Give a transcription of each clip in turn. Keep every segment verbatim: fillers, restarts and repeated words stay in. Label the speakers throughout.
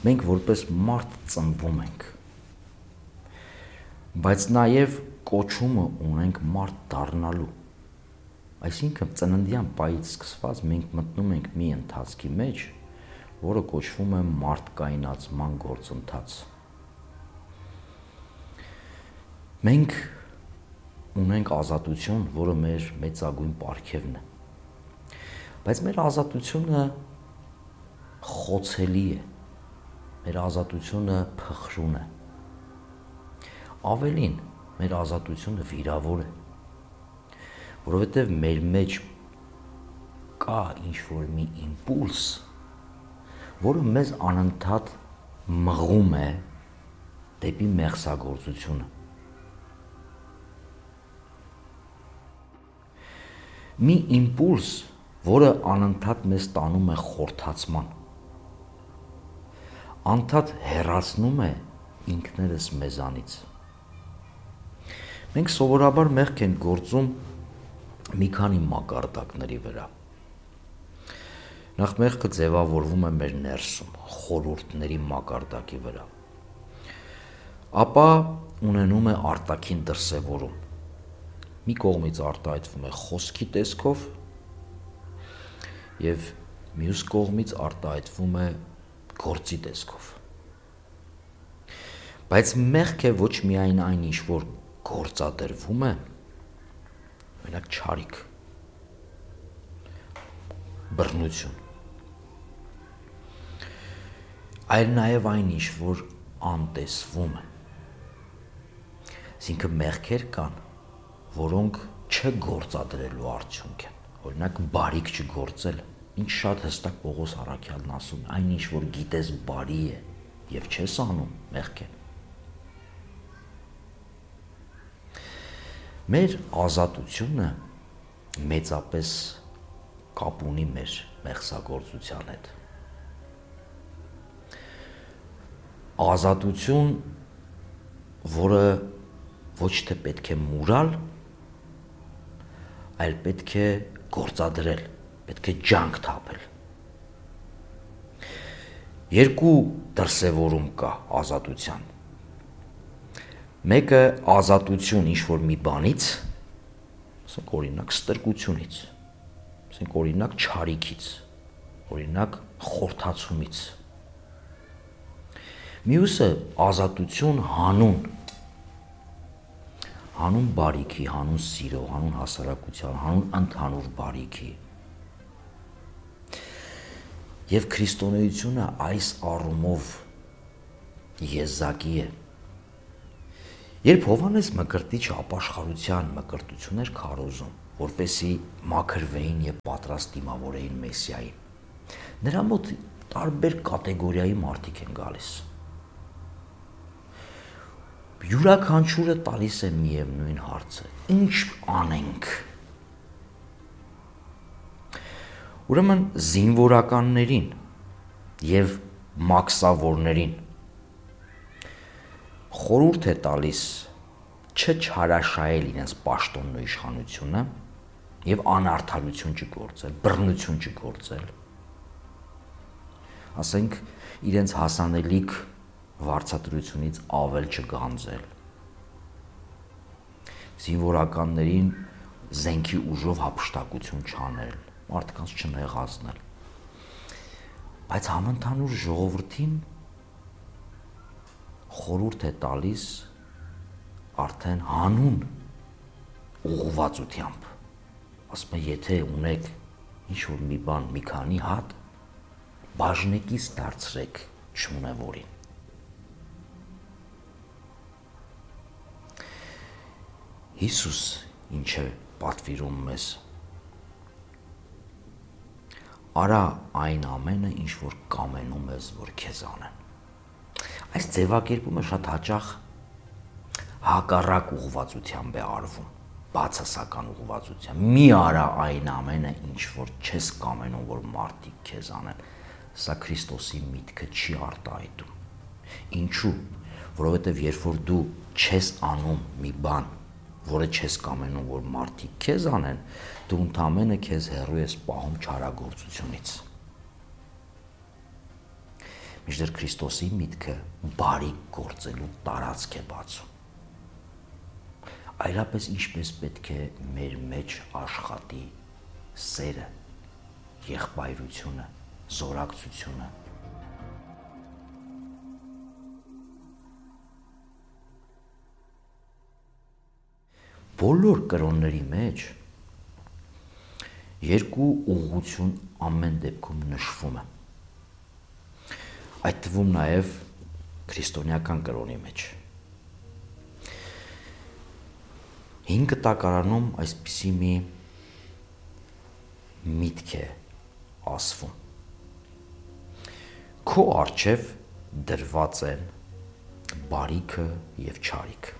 Speaker 1: մենք որպես մարդ ծնվում ենք, բայց նաև կոչումը ունենք մարդ դառնալու։ Այսինքն ծննդյան պահից սկսված մենք մտնում ենք մի ընթացքի մեջ, որը կոչվում է մարդկայնացման գործընթաց։ Մենք ունենք ազատություն, որը մեր մեծագույն պարգևն է, բայց մեր ազատությունը խոցելի է, մեր ազատությունը փխրուն է, ավելին մեր ազատությունը վիրավոր է, որովհետև մեր մեջ կա ինչ-որ մի իմպուլս, որը մեզ անընդհատ մղում է դեպի մեղսագործությունը։ Մի իմպուլս, որը անընդհատ մեզ տանում է խորթացման, անդադ հեռացնում է ինքներս մեզանից։ Մենք սովորաբար մեղք ենք գործում մի քանի մակարդակների վրա։ Նախ մեղքը ձևավորվում է մեր ներսում, խորհուրդների մակարդակի վրա։ Ապա ունենում է արտաքին դրսևորում։ Մի կողմից արտահայտվում է խոսքի տեսքով և մյուս կողմից արտահայտվում է գործի տեսքով։ Բայց մեղքը ոչ միայն այն ինչ որ գործադրվում է, օրինակ չարիք, բռնություն, այլ նաև այն ինչ որ անտեսվում է։ Այսինքն մեղքեր կան, որոնք չգործադրելու արդյունք են, օրինակ բարիք չգործել, ինչ շատ հստակ Պողոս առաքյալն ասում, այն ինչ որ գիտես բարի է և չես անում, մեղք է։ Մեր ազատությունը մեծապես կապ ունի մեր մեղսագործության հետ։ Ազատություն, որը ոչ թե պետք է մուրալ, այլ պետք է գործադրել, պետք է ջանք թափել։ Երկու դրսևորում կա ազատության։ Մեկը ազատություն ինչ-որ մի բանից, ասենք օրինակ ստրկությունից, ասենք օրինակ չարիքից, օրինակ խորթացումից։ Մյուսը ազատություն հանուն, հանուն բարիքի, հանուն սիրո, հանուն հասարակության, հանուն ընդհանուր բարիքի։ Եվ քրիստոնեությունը այս առումով եզակի է։ Երբ Հովհաննես Մկրտիչը ապաշխարության մկրտություն էր քարոզում, որպեսզի մաքրվեին և պատրաստ դիմավորեին Մեսիային, նրա մոտ տարբեր կատեգորիայի մարդիկ են գալիս։ Յուրաքանչյուրը տալիս է միևնույն հարցը. ինչ անենք։ Ուրեմն զինվորականներին և մաքսավորներին խորհուրդ է տալիս չչարաշահել իրենց պաշտոնն ու իշխանությունը և անարդարություն չգործել, բռնություն չգործել, ասենք իրենց հասանելիք վարձատրությունից ավել չգանձել, զինվորականներին զենքի ուժով հափշտակություն չանել, մարդկանց չնեղացնել, բայց համընդհանուր ժողովրդին խորհուրդ է տալիս արդեն հանուն ուղղվածությամբ, ասում է, եթե ունեք ինչ-որ մի բան, մի քանի հատ, բաժնեկից դարձրեք չունևորին։ Հիսուս ինչ է պատվիրում մեզ։ Արա այն ամենը, ինչ որ կամենում ես, որ քեզ անեն։ Այս ձևակերպումը շատ հաճախ հակառակ ուղղվածությամբ է արվում, բացասական ուղղվածությամբ։ Մի արա այն ամենը, ինչ որ չես կամենում, որ մարդիկ քեզ անեն։ Սա Քրիստոսի միտքը չի արտահայտում։ Ինչու՞։ Որովհետև երբ որ դու չես անում մի բան, որը չես կամենում, որ մարդիկ քեզ անեն, դու ընդամենը քեզ հեռու ես պահում չարագործությունից։ Մինչդեռ Քրիստոսի միտքը բարիք գործելու տարածք է բացում։ Այլապես ինչպես պետք է մեր մեջ աշխատի սերը, եղբայրությունը, զորակցությունը։ Բոլոր կրոնների մեջ երկու ուղղություն ամեն դեպքում նշվում է։ Այդ թվում նաև քրիստոնեական կրոնի մեջ։ Հին կտակարանում այսպիսի մի միտք է ասվում։ Քո առջև դրված են բարիքը եւ չարիքը։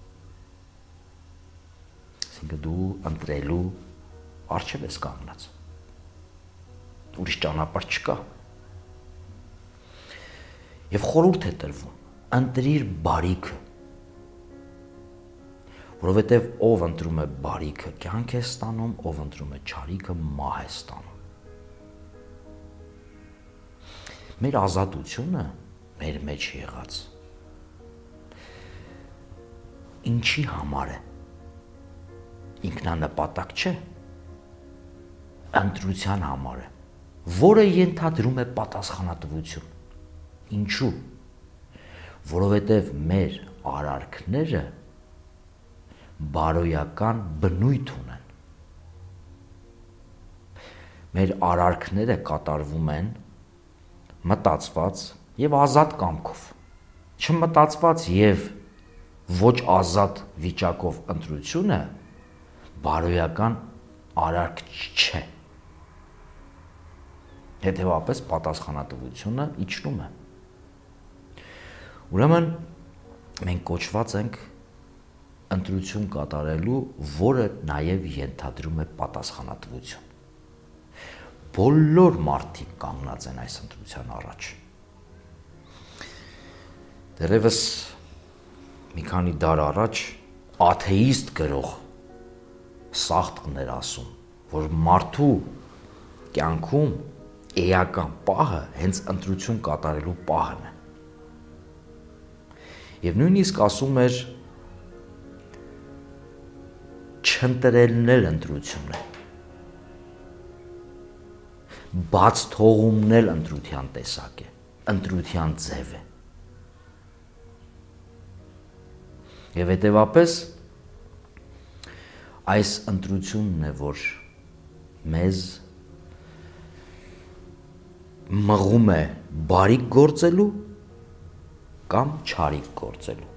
Speaker 1: Այսինքն դու ընտրելու առջև ես կանգնած։ Ուրիշ ճանապարհ չկա։ Եվ խորհուրդ է տրվում, ընտրիր բարիքը, որովհետև ով ընտրում է բարիքը, կյանք է ստանում, ով ընտրում է չարիքը, մահ է ստանում։ Մեր ազատությունը մեր մեջ եղած ինչի համար է։ Ինքնանպատակ չէ, ընտրության համար է, որը ենթադրում է պատասխանատվություն։ Ինչու՞։ Որովհետև մեր արարքները բարոյական բնույթ ունեն։ Մեր արարքները կատարվում են մտածված եւ ազատ կամքով։ Չմտածված եւ ոչ ազատ վիճակով ընտրությունը բարոյական արարք չէ։ Հետևաբար պատասխանատվությունը իջնում է։ Ուրեմն մենք կոչված ենք ընտրություն կատարելու, որը նաև ենթադրում է պատասխանատվություն։ Բոլոր մարդիկ կանգնած են այս ընտրության առաջ։ Դեռևս մի քանի դար առաջ աթեիստ գրող Սախտկն էր ասում, որ մարդու կյանքում էական պահը հենց ընտրություն կատարելու պահն է։ Եվ նույնիսկ ասում էր չընտրելն էլ ընտրություն է։ Բաց թողումն էլ ընտրության տեսակ է, ընտրության ձև է։ Եվ հետևապես այս ընտրությունն է, որ մեզ մղում է բարիք գործելու կամ չարիք գործելու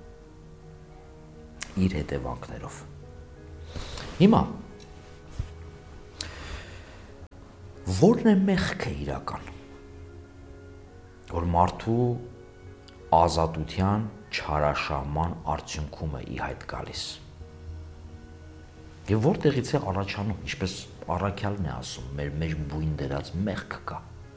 Speaker 1: իր հետևանքներով։ Հիմա որն է մեղքը իրական, որ մարդու ազատության չարաշահման արդյունքում է ի հայտ գալիս։ Եվ որտեղից է առաջանում, ինչպես առաքյալն է ասում, մեր մեջ բույն դրած մեղք կա։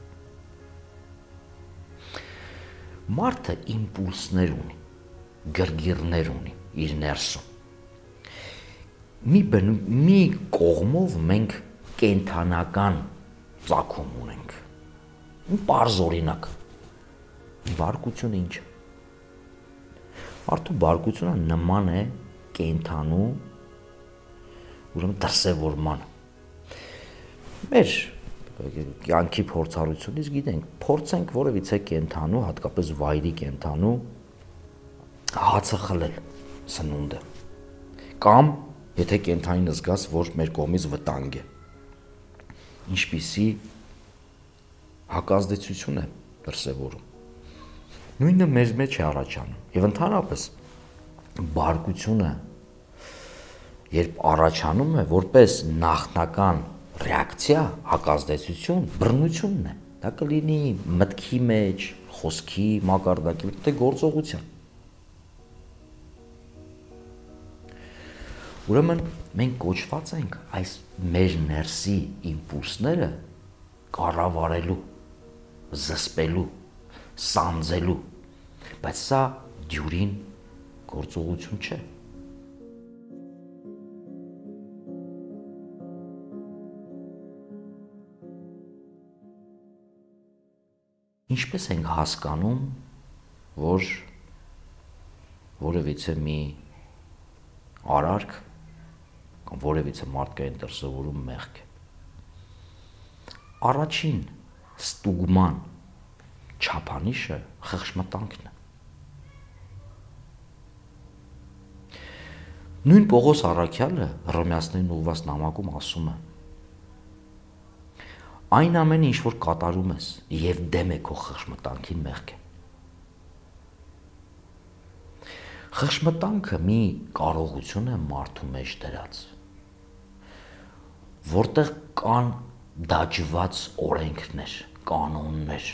Speaker 1: Մարդը իմպուլսներ ունի, գրգիռներ ունի իր ներսում։ Մի բնու, մի կողմով մենք կենթանական ծագում ունենք։ Պարզ օրինակ։ Բարկությունը ինչ է։ Մարդու բարկությունը նման է կենթանու ուրեմն դրսևորման։ Մեր կյանքի փորձառությունից գիտենք, փորձենք որևիցե կենթանու, հատկապես վայրի կենթանու հացը խլել, սնունդը։ Կամ եթե կենթանին զգաս, որ մեր կողմից վտանգ է։ Ինչպիսի հակազդեցություն է դրսևորում։ Նույնը մեզ մեջ է առաջանում։ Եվ ընդհանրապես բարկությունը երբ առաջանում է որպես նախնական ռեակցիա, հակազդեցություն, բռնությունն է։ Դա կլինի մտքի մեջ, խոսքի մակարդակի, թե գործողության։ Ուրեմն մենք կոչված ենք այս մեր ներսի իմպուլսները կառավարելու, զսպելու, սանձելու, բայց սա դյուրին գործողություն չէ։ Ինչպես ենք հասկանում, որ որևիցե մի արարք կամ որևիցե մարդկային դրսևորում մեղք է։ Առաջին ստուգման չափանիշը խղճմտանքն է։ Նույն Պողոս առաքյալը Հռոմեացիներին ուղղված նամակում ասում է. այն ամենը, ինչ որ կատարում ես եւ դեմ է քո խղճմտանքին, մեղք է։ Խղճմտանքը մի կարողություն է մարդու մեջ դրած, որտեղ կան դաջված օրենքներ, կանոններ,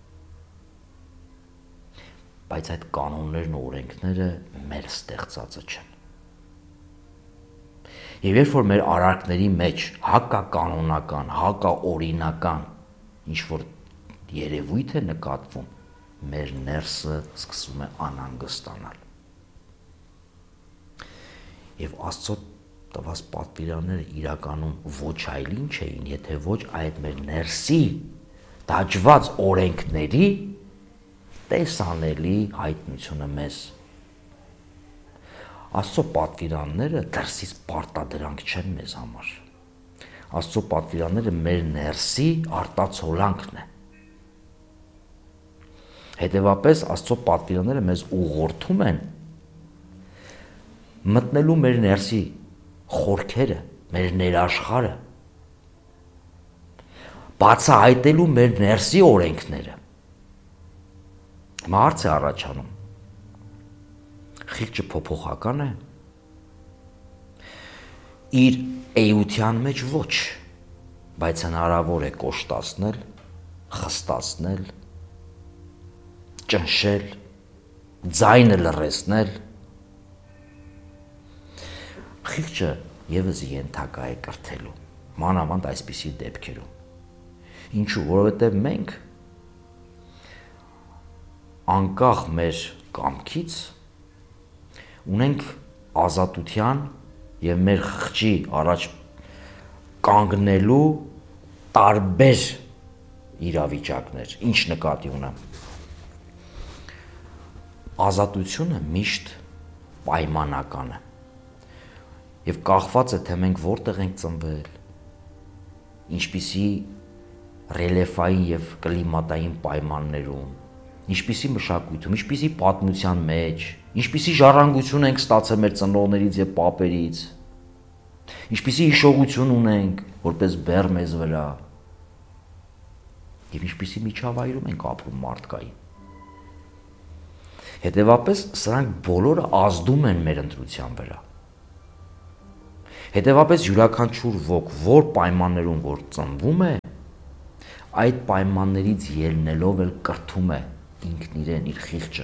Speaker 1: բայց այդ կանոններն ու օրենքները մեր ստեղծածը չեն։ Եվ երբ որ մեր արարքների մեջ հակականոնական, հակաօրինական ինչ-որ երևույթ է նկատվում, մեր ներսը սկսում է անհանգստանալ։ Եվ Աստծո տված պատվիրանները իրականում ոչ այլ ինչ էին, եթե ոչ այդ մեր ներսի դաջված օրենքների տեսանելի հայտնությունը մեզ։ Աստծո պատվիրանները դրսից պարտադրանք չեն մեզ համար։ Աստծո պատվիրանները մեր ներսի արտացոլանքն է։ Հետևաբար Աստծո պատվիրանները մեզ ուղղորդում են մտնելու մեր ներսի խորքերը, մեր ներաշխարը, բացահայտելու մեր ներսի օրենքները։ Հիմա հարց է առաջանում. խիղճը փոփոխական է։ Իր էության մեջ ոչ, բայց հնարավոր է կոշտացնել, խստացնել, ճնշել, ձայնը լռեցնել։ Խիղճը ևս ենթակա է կրթելու, մանավանդ այսպիսի դեպքերում։ Ինչու, որովհետև մենք անկախ մեր կամքից ունենք ազատության եւ մեր խղճի առաջ կանգնելու տարբեր իրավիճակներ։ Ինչ նկատի ունեմ։ Ազատությունը միշտ պայմանական է եւ կախված է, թե մենք որտեղ ենք ծնվել, ինչպիսի ռելիեֆային եւ կլիմատային պայմաններում, ինչպիսի մշակույթում, ինչպիսի պատմության մեջ, ինչպիսի ժառանգություն ենք ստացել մեր ծնողներից եւ պապերից, ինչպիսի հիշողություն ունենք որպես բեռ մեզ վրա եւ ինչպիսի միջավայրում ենք ապրում մարդկային։ Հետևաբար սրանք բոլորը ազդում են մեր ընտրության վրա։ Հետևաբար յուրաքանչյուր ոք, որ պայմաններում որ ծնվում է, այդ պայմաններից ելնելով էլ կրթում է ինքն իրեն, իր խիղճը։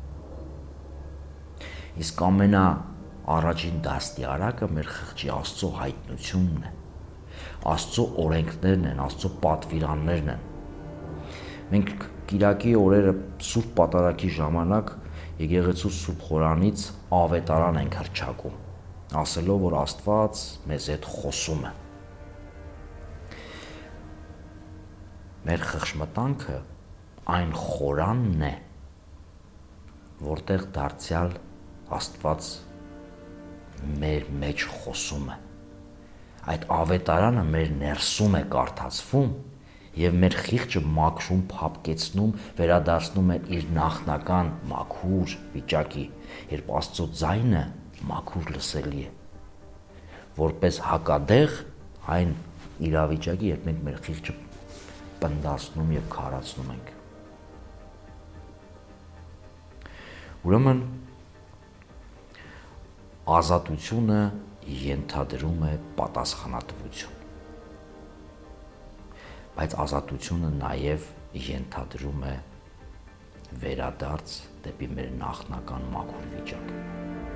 Speaker 1: Իսկ ամենա առաջին դաստիարակը մեր խղճի Աստծո հայտնությունն է, Աստծո օրենքներն են, Աստծո պատվիրաններն են։ Մենք կիրակի օրերը Սուրբ Պատարագի ժամանակ եկեղեցու Սուրբ Խորանից ավետարան ենք հռչակում, ասելով, որ Աստված մեզ հետ խոսում է։ Մեր խղճմտանքը այն խորանն է, որտեղ դարձյալ Աստված մեր մեջ խոսում է։ Այդ ավետարանը մեր ներսում է կարդացվում եւ մեր խիղճը մաքրում, փափկեցնում, վերադարձնում է իր նախնական մաքուր վիճակի, երբ Աստծո ձայնը մաքուր լսելի է, որպես հակադեղ այն իրավիճակի, երբ մենք մեր խիղճը պնդացնում եւ քարացնում ենք։ Ուրեմն ազատությունը ենթադրում է պատասխանատվություն, բայց ազատությունը նաև ենթադրում է վերադարձ դեպի մեր նախնական մաքուր վիճակ։